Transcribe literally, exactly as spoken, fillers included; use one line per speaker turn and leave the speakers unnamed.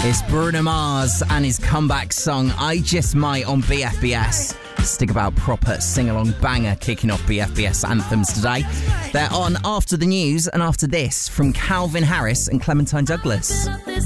It's Bruno Mars and his comeback song, I Just Might, on B F B S. Stick about proper sing-along banger kicking off B F B S anthems today. They're on after the news and after this from Calvin Harris and Clementine Douglas.